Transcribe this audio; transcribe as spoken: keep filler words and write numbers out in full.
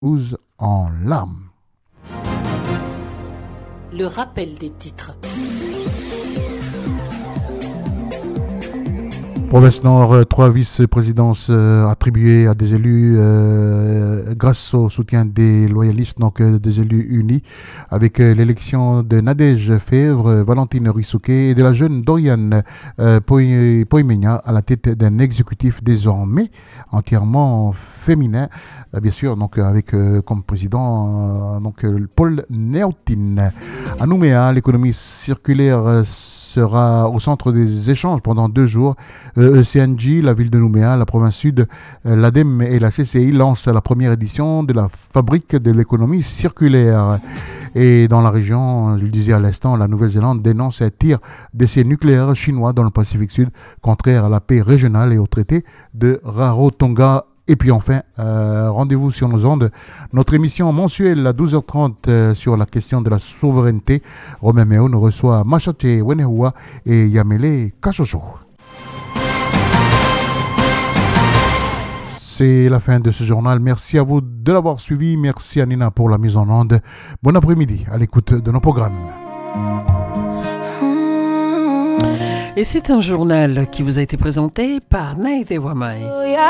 Ouz en larmes. Le rappel des titres. Province Nord, euh, trois vice-présidences euh, attribuées à des élus euh, grâce au soutien des loyalistes, donc euh, des élus unis, avec euh, l'élection de Nadège Fèvre, euh, Valentine Rissouké et de la jeune Doriane euh, Poy- Poymenia à la tête d'un exécutif désormais entièrement féminin, euh, bien sûr, donc euh, avec euh, comme président euh, donc euh, Paul Néotine. À Nouméa, l'économie circulaire euh, sera au centre des échanges pendant deux jours. Euh, E C N J, la ville de Nouméa, la province sud, euh, l'A D E M et la C C I lancent la première édition de la fabrique de l'économie circulaire. Et dans la région, je le disais à l'instant, la Nouvelle-Zélande dénonce un tir d'essais nucléaires chinois dans le Pacifique Sud, contraire à la paix régionale et au traité de Rarotonga. Et puis enfin, euh, rendez-vous sur nos ondes, notre émission mensuelle à douze heures trente euh, sur la question de la souveraineté. Romain Méo nous reçoit Machate Wenehua et Yamele Kachocho. C'est la fin de ce journal. Merci à vous de l'avoir suivi. Merci à Nina pour la mise en onde. Bon après-midi à l'écoute de nos programmes. Et c'est un journal qui vous a été présenté par Naïde Wamai.